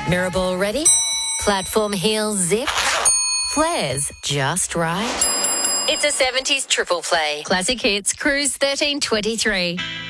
Mirrorball ready? Platform heels zip? Flares just right? It's a 70s triple play. Classic hits, Cruise 1323.